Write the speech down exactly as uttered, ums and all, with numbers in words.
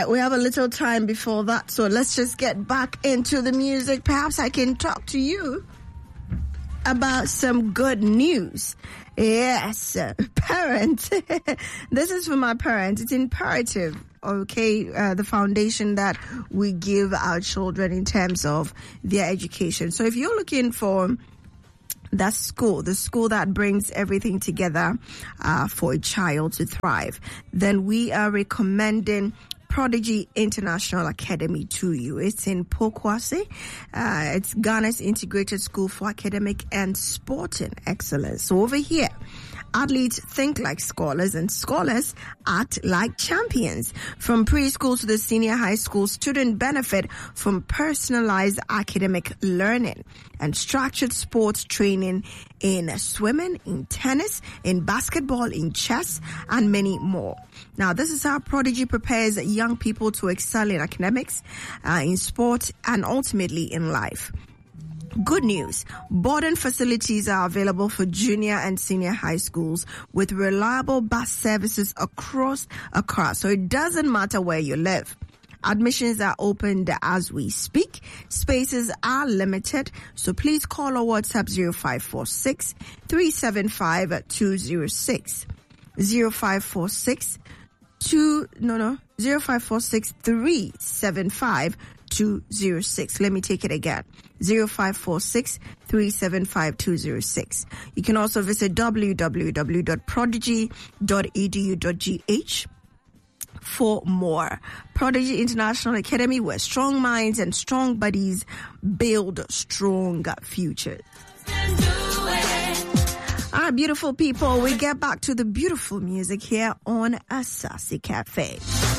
we have a little time before that, so let's just get back into the music. Perhaps I can talk to you about some good news. Yes, parents. This is for my parents. It's imperative, okay, uh, the foundation that we give our children in terms of their education. So if you're looking for that school, the school that brings everything together uh, for a child to thrive, then we are recommending Prodigy International Academy to you. It's in Pokwase. Uh, it's Ghana's integrated school for academic and sporting excellence. So over here, athletes think like scholars and scholars act like champions. From preschool to the senior high school, students benefit from personalized academic learning and structured sports training in swimming, in tennis, in basketball, in chess, and many more. Now, this is how Prodigy prepares young people to excel in academics, uh, in sport, and ultimately in life. Good news, boarding facilities are available for junior and senior high schools with reliable bus services across Accra. So it doesn't matter where you live. Admissions are opened as we speak. Spaces are limited. So please call or WhatsApp zero five four six, three seven five, two zero six. zero five four six, two, no, no, zero five four six, three seven five, two zero six. Let me take it again. zero five four six, three seven five, two zero six. You can also visit w w w dot prodigy dot e d u dot g h for more. Prodigy International Academy, where strong minds and strong bodies build strong futures. All right, beautiful people, we get back to the beautiful music here on Asase Cafe.